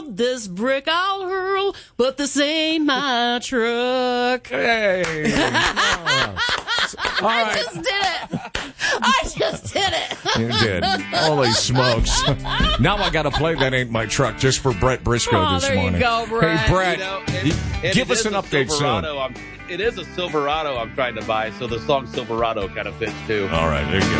world, this brick I'll hurl, but this ain't my truck. Hey. I just did it. You did. Holy smokes. Now I got to play That Ain't My Truck just for Brett Briscoe this morning. There you go, Brett. Hey, Brett, and give us an update soon. It is a Silverado I'm trying to buy, so the song Silverado kind of fits too. All right, there you go.